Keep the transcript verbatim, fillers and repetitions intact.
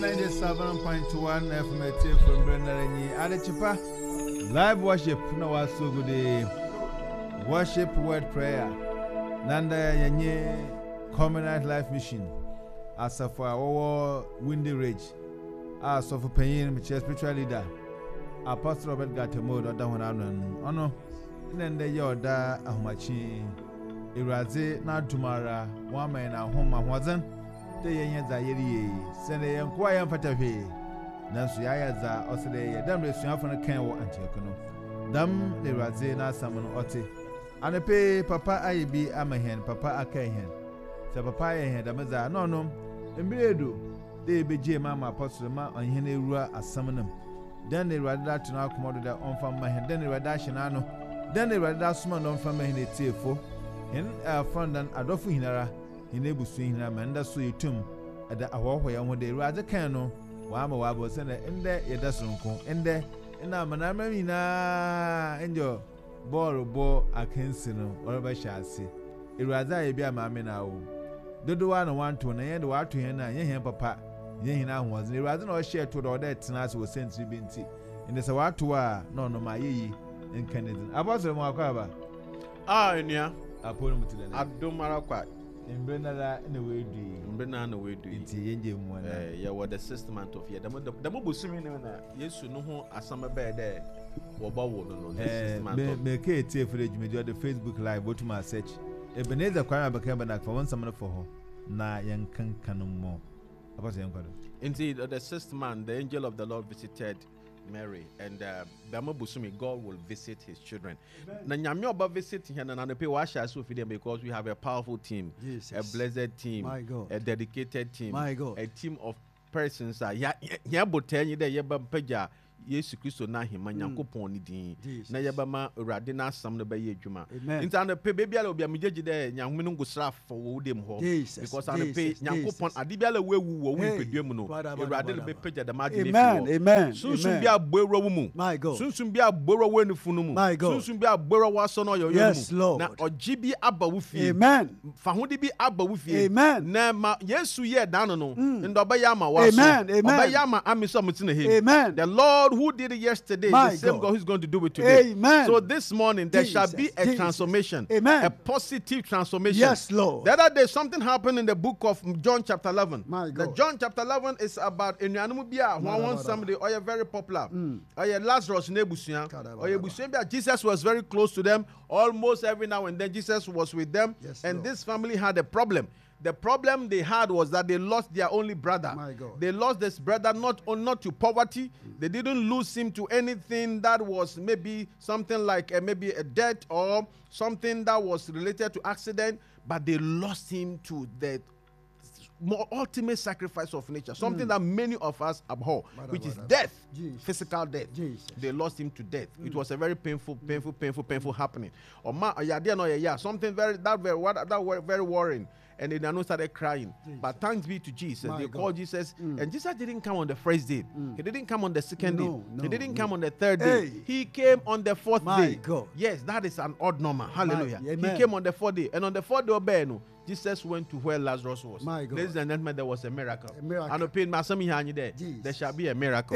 ninety-seven point one F M T from Brendan Adechipa. Live worship, no was so good. Worship word prayer. Nanda Yanye Covenant Life Mission. As for our Windy Ridge. As of Payin, which is spiritual leader. Apostle Robert Gatamo, or Dawan Ono. Nanda Yoda Ahmachi. Iraze, not tomorrow. One man at home, I wasn't. The young Zayeri, send a young quiet fatafe. Nancy Ayaza, or say, Dam is from a can or Anticono. Dam, the Razena, Salmon Otti. And a pay Papa I be Amahan, Papa Akahan. So Papa I had a maza, no, no, and Bredo. They be J. Mamma Apostle on Henry Rua as summonum. Then they rather to now commodity on from my hand, then they rather Shanano. Then they rather summon on from my hand, tearful. In a fund and Adolfo Hinara. Enable swing him and that's so you tomb at the Awaway and one day rather cano. Wama wabos and in there, it doesn't come in there. And now, Manamina, and your ball ball, I can't see no, or I shall see. It rather be a mamma now. Do the one one to an end, what to him, and yen papa, yen now was. It rather not share to the dead tonight was sent to Binti. And there's a what to our no, no, my ye in Kennedy. I was a Makaba. Ah, in ya, I put him to the I don't matter quite. In Brenada in the way do in Brenana way do it. Yeah, what the system of here. The mobile swimming in there. Yes, you know, as some bed there. What about one? Make a tear for the Facebook Live, go to my search. Ebenezer Quara became back for one summer for her. Na young can canon more. Indeed, the system man, the angel of the Lord visited Mary, and uh, God will visit his children. Now, visiting here and pay wash us with them because we have a powerful team, Jesus. A blessed team, my God. A dedicated team, my God. A team of persons. Yeah, yeah, but tell you that you're Yesu Kristo na hima Nyankopon ni din na yebama urade na asam no baye adwuma inta na pe bebia le obi amjeje de Nyankopon ngo sraf wo dem ho because an pe Nyankopon ade bia le wewu wo wu pedua no urade le be peja da made ne amen amen sunsun bia boero wo mu my God sunsun bia boero wo ne funu mu sunsun bia boero wo so no yo yo mu na oji bi aba wo fie amen fa hode bi aba wo fie amen na ma Yesu ye dan no no ndo ba ya ma wa so ba ya ma amiso mutine he amen the Lord who did it yesterday, my the same God. God who's going to do it today. Amen. So this morning there Jesus, shall be a Jesus. transformation, Amen. a positive transformation. Yes, Lord. The other day something happened in the book of John chapter eleven. My God. The John chapter eleven is about Enuanumubia, one one somebody, or a very popular, mm. or a Lazarus Nebusia, or a Busia. Jesus was very close to them. Almost every now and then Jesus was with them, yes, and Lord. This family had a problem. The problem they had was that they lost their only brother. My God. They lost this brother not, not to poverty. Mm. They didn't lose him to anything that was maybe something like uh, maybe a death or something that was related to accident, but they lost him to the more ultimate sacrifice of nature, something mm. that many of us abhor, bada, which bada, is death, Jesus. Physical death. Jesus. They lost him to death. Mm. It was a very painful, painful, painful, painful happening. Or ma, yeah, no, yeah, something very that very that very worrying. And then Nano started crying. Jesus. But thanks be to Jesus. My they God. Called Jesus. Mm. And Jesus didn't come on the first day. Mm. He didn't come on the second no, day. No, he didn't no. come on the third day. Hey. He came on the fourth My day. God. Yes, that is an odd number. Hallelujah. My, he came on the fourth day. And on the fourth day, Obeno, Jesus went to where Lazarus was. My God. Ladies and gentlemen, there was a miracle. A miracle. And there shall be a miracle.